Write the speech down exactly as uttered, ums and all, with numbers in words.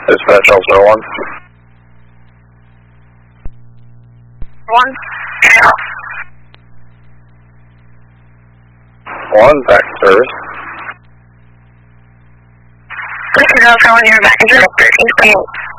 Dispatch also one. One. One, back to service. This is also on your back. thirteen point eight.